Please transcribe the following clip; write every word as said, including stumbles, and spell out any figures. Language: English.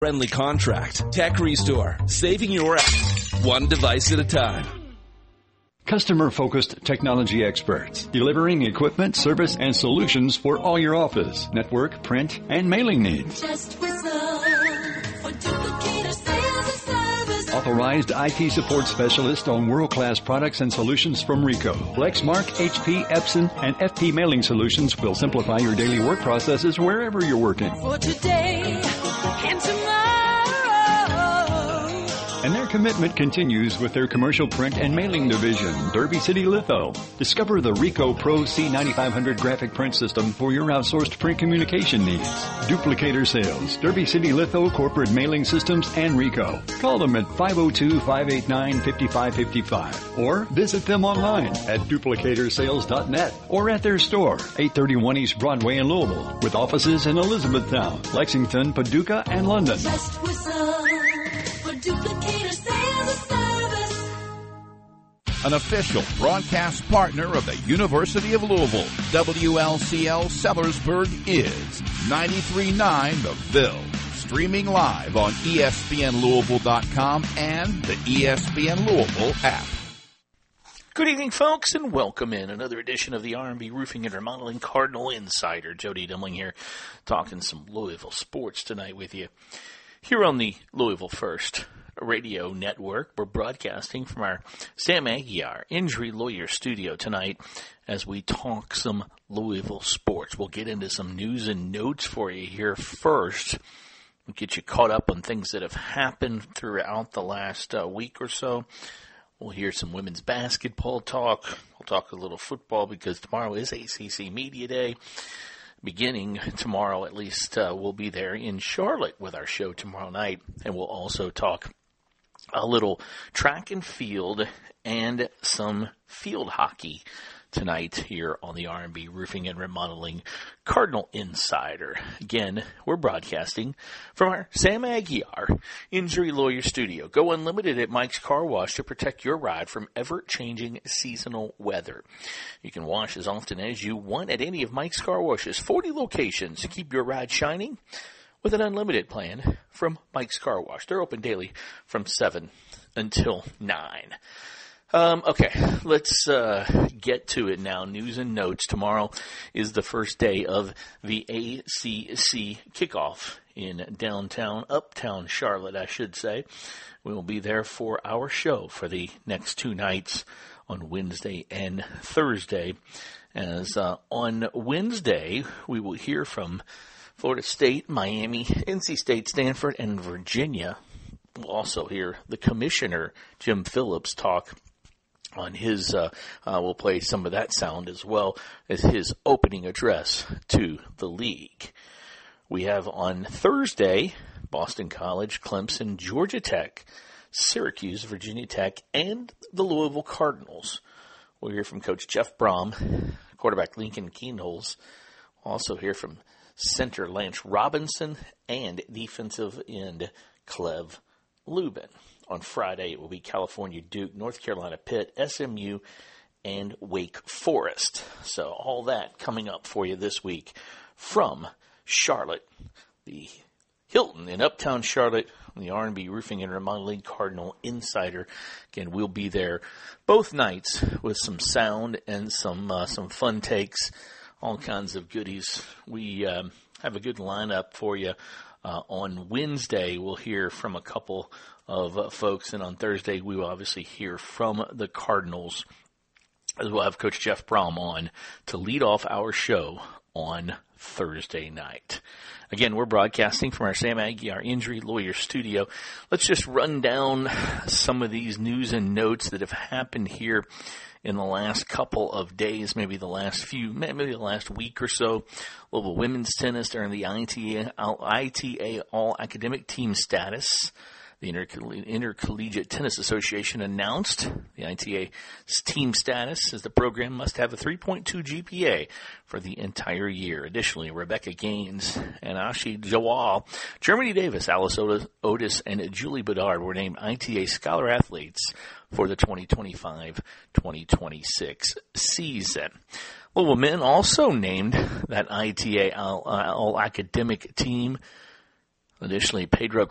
Friendly Contract. Tech Restore. Saving your ass one device at a time. Customer-focused technology experts, delivering equipment, service, and solutions for all your office, network, print, and mailing needs. Just whistle for Duplicator Sales and Service. Authorized I T support specialist on world-class products and solutions from Ricoh. Lexmark, H P, Epson, and F P Mailing Solutions will simplify your daily work processes wherever you're working. For today and tomorrow. And their commitment continues with their commercial print and mailing division, Derby City Litho. Discover the Ricoh Pro C ninety-five hundred graphic print system for your outsourced print communication needs. Duplicator Sales, Derby City Litho Corporate Mailing Systems, and Ricoh. Call them at five oh two, five eight nine, five five five five or visit them online at duplicator sales dot net or at their store, eight thirty-one East Broadway in Louisville, with offices in Elizabethtown, Lexington, Paducah, and London. Just whistle for Duplicator Sales and Service. An official broadcast partner of the University of Louisville, W L C L Sellersburg is ninety-three point nine The Ville. Streaming live on E S P N Louisville dot com and the E S P N Louisville app. Good evening, folks, and welcome in another edition of the R and B Roofing and Remodeling Cardinal Insider. Jody Dimling here, talking some Louisville sports tonight with you. Here on the Louisville First Radio Network, we're broadcasting from our Sam Aguiar Injury Lawyer Studio tonight as we talk some Louisville sports. We'll get into some news and notes for you here first. We'll get you caught up on things that have happened throughout the last uh, week or so. We'll hear some women's basketball talk. We'll talk a little football because tomorrow is A C C Media Day. Beginning tomorrow, at least, uh, we'll be there in Charlotte with our show tomorrow night. And we'll also talk a little track and field and some field hockey tonight here on the R and B Roofing and Remodeling Cardinal Insider. Again, we're broadcasting from our Sam Aguiar Injury Lawyer Studio. Go unlimited at Mike's Car Wash to protect your ride from ever-changing seasonal weather. You can wash as often as you want at any of Mike's Car Wash's forty locations to keep your ride shining with an unlimited plan from Mike's Car Wash. They're open daily from seven until nine. Um, okay, let's uh, get to it now. News and notes. Tomorrow is the first day of the A C C kickoff in downtown, uptown Charlotte, I should say. We will be there for our show for the next two nights on Wednesday and Thursday. As uh, on Wednesday, we will hear from Florida State, Miami, N C State, Stanford, and Virginia. We'll also hear the commissioner, Jim Phillips, talk on his, uh, uh, we'll play some of that sound as well as his opening address to the league. We have on Thursday, Boston College, Clemson, Georgia Tech, Syracuse, Virginia Tech, and the Louisville Cardinals. We'll hear from Coach Jeff Brom, quarterback Lincoln Kienholz. We'll also hear from center Lance Robinson and defensive end Clev Lubin. On Friday, it will be California, Duke, North Carolina, Pitt, S M U, and Wake Forest. So all that coming up for you this week from Charlotte, the Hilton in Uptown Charlotte, the R and B Roofing and Remodeling Cardinal Insider. Again, we'll be there both nights with some sound and some uh, some fun takes, all kinds of goodies. We um, have a good lineup for you. Uh, on Wednesday, we'll hear from a couple of uh, folks, and on Thursday, we will obviously hear from the Cardinals, as we'll have Coach Jeff Brom on to lead off our show on Thursday night. Again, we're broadcasting from our Sam Aguiar Injury Lawyer Studio. Let's just run down some of these news and notes that have happened here in the last couple of days, maybe the last few, maybe the last week or so. Louisville women's tennis, they're in the I T A, I T A All-Academic Team status. The Intercoll- Intercollegiate Tennis Association announced the I T A's team status as the program must have a three point two G P A for the entire year. Additionally, Rebecca Gaines and Ashi Jawal, Germany Davis, Alice Otis, and Julie Bedard were named I T A Scholar Athletes for the twenty twenty-five twenty twenty-six season. Louisville men also named that I T A All-Academic Team. Additionally, Pedro